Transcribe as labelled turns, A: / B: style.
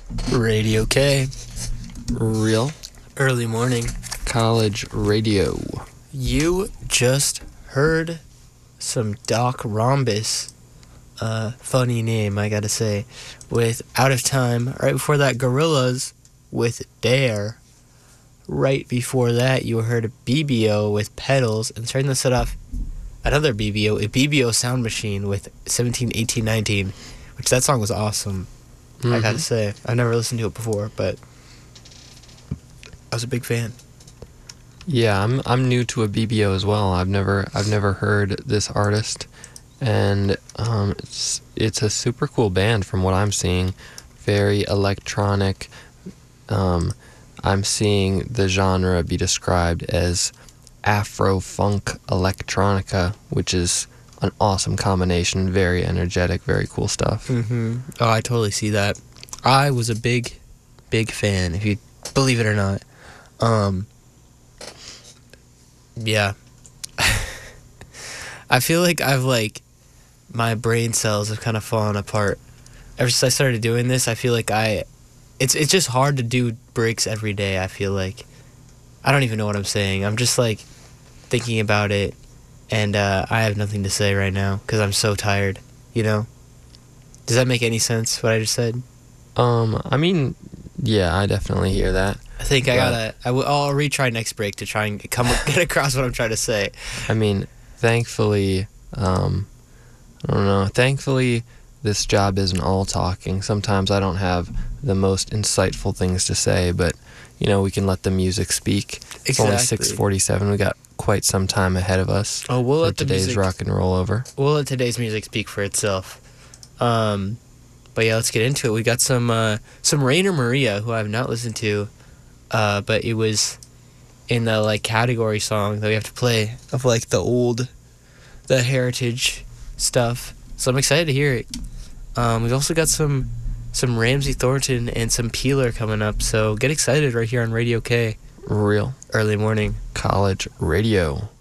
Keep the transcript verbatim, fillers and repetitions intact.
A: Radio K.
B: Real
A: Early morning.
B: College Radio.
A: You just heard some Doc Rhombus. Uh, funny name, I gotta say. With Out of Time. Right before that, Gorillaz with Dare. Right before that, you heard B B O with Pedals. And starting to set off, another B B O, a B B O Sound Machine with seventeen, eighteen, nineteen. Which that song was awesome. Mm-hmm. I gotta say. I've never listened to it before, but I was a big fan.
B: Yeah, I'm I'm new to a B B O as well. I've never I've never heard this artist, and um, it's it's a super cool band from what I'm seeing. Very electronic. Um, I'm seeing the genre be described as Afro funk electronica, which is an awesome combination. Very energetic, very cool stuff.
A: Mm-hmm. Oh, I totally see that. I was a big, big fan, if you believe it or not. Um, yeah. I feel like I've, like, my brain cells have kind of fallen apart. Ever since I started doing this, I feel like I, it's it's just hard to do breaks every day, I feel like. I don't even know what I'm saying. I'm just, like, thinking about it, and uh, I have nothing to say right now, because I'm so tired, you know? Does that make any sense, what I just said?
B: Um, I mean, yeah, I definitely hear that.
A: I think I gotta. I w- I'll retry next break to try and come get across what I'm trying to say.
B: I mean, thankfully, um, I don't know. Thankfully, this job isn't all talking. Sometimes I don't have the most insightful things to say, but you know, we can let the music speak. It's
A: Exactly.
B: only six forty-seven. We got quite some time ahead of us.
A: Oh, we'll
B: for
A: let the
B: today's
A: music,
B: rock and roll over.
A: We'll let today's music speak for itself. Um, but yeah, let's get into it. We got some uh, some Rainer Maria, who I have not listened to. Uh, but it was in the like category song that we have to play of like the old, the heritage stuff. So I'm excited to hear it. Um, we've also got some some Ramsey Thornton and some Peeler coming up. So get excited right here on Radio K.
B: Real
A: Early morning
B: College Radio.